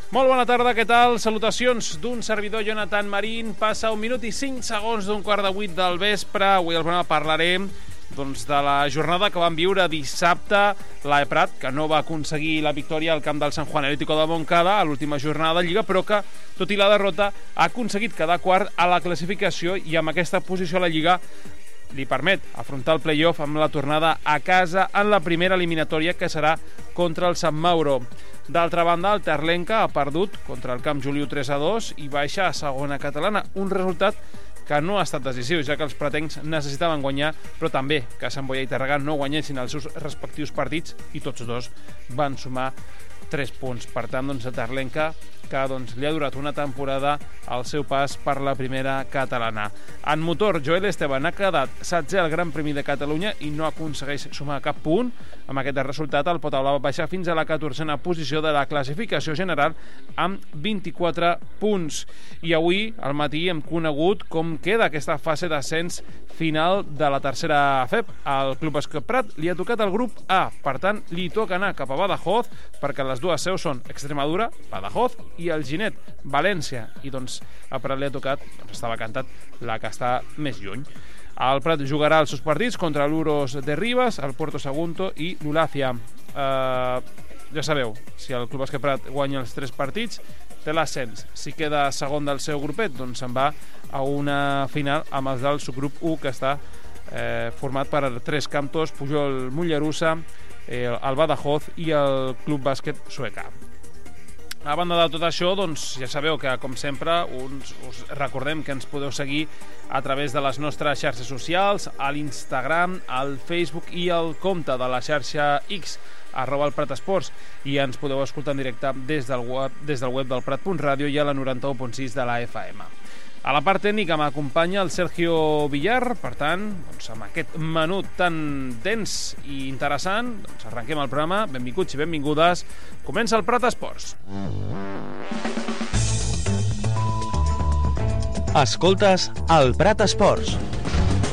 Molt bona tarda, què tal? Salutacions d'un servidor, Jonathan Marín. Passa 1 minut i 5 segons d'un 7:15 del vespre. Avui al programa parlarem de la jornada que van viure dissabte l'AE Prat, que no va aconseguir la victòria al camp del San Juan Atlético de Montcada a l'última jornada de Lliga, però que, tot i la derrota, ha aconseguit quedar quart a la classificació i amb aquesta posició a la Lliga li permet afrontar el play-off amb la tornada a casa en la primera eliminatòria, que serà contra el Sant Mauro. D'altra banda, el Terlenca ha perdut contra el Camp Juliu 3-2 i baixa a segona catalana, un resultat que no ha estat decisiu, ja que els pretencs necessitaven guanyar, però també que Sant Boia i Tàrrega no guanyessin els seus respectius partits i tots dos van sumar 3 punts. Per tant, el Terlenca, que li ha durat una temporada al seu pas per la primera catalana. En motor, Joel Esteban ha quedat 7è al Gran Premi de Catalunya i no aconsegueix sumar cap punt. Amb aquest resultat, el Potabla va baixar fins a la 14a posició de la classificació general amb 24 punts. I avui, al matí, hem conegut com queda aquesta fase d'ascens final de la tercera FEP. Al Club Bàsquet Prat li ha tocat el grup A, per tant, li toca anar cap a Badajoz, perquè les dues seus són Extremadura, Badajoz, i el Ginet, València. I a Prat li ha tocat, estava cantat, la que està més lluny. El Prat jugarà els seus partits contra l'Uros de Rivas, el Puerto Sagunto i l'Ulàcia. Ja sabeu, si el Club Bàsquet Prat guanya els 3 partits, té l'ascens. Si queda segon del seu grupet, se'n va a una final amb els del subgrup 1, que està format per 3 Camptos, Pujol Mollerussa, el Badajoz i el Club Bàsquet Sueca. A banda de tot això, ja sabeu que, com sempre, us recordem que ens podeu seguir a través de les nostres xarxes socials, a l'Instagram, al Facebook i al compte de la xarxa X, @elPratEsports, i ens podeu escoltar en directe des del web del Prat.ràdio i a la 91.6 de la FM. A la part tècnica m'acompanya el Sergio Villar. Per tant, amb aquest menú tan dens i interessant, arrenquem el programa. Benvinguts i benvingudes. Comença el Prat Esports. Escoltes el Prat Esports.